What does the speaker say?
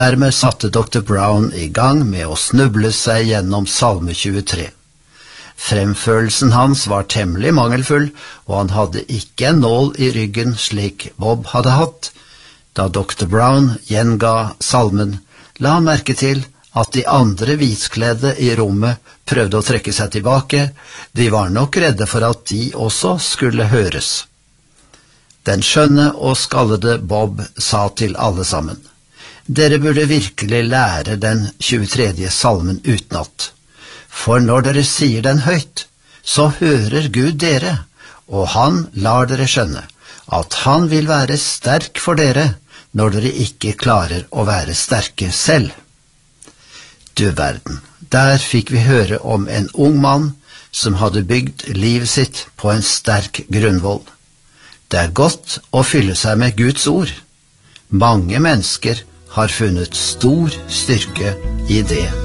Dermed satte Dr. Brown i gang med å snuble seg gjennom Salme 23. Fremførelsen hans var temmelig mangelfull, og han hadde ikke en nål i ryggen slik Bob hadde hatt. Da Dr. Brown gjenga salmen, la han merke til at de andre hvitkledde i rommet prøvde å trekke seg tilbake. De var nok redde for at de også skulle høres. Den skjønne og skallede Bob sa til alle sammen: Dere burde virkelig lære den 23. salmen utenat. For når dere sier den høyt, så hører Gud dere, og han lar dere skjønne at han vil være sterk for dere når dere ikke klarer å være sterke selv. Du verden, der fikk vi høre om en ung mann som hadde bygd livet sitt på en sterk grunnvoll. Det er godt å fylle seg med Guds ord. Mange mennesker har funnet stor styrke i det.